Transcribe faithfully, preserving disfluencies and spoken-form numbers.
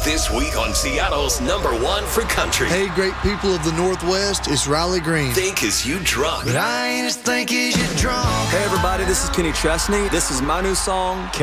This week on Seattle's number one for country. Hey, great people of the Northwest, it's Riley Green. Think Is You Drunk? But I ain't as think is you drunk. Hey everybody, this is Kenny Chesney. This is my new song,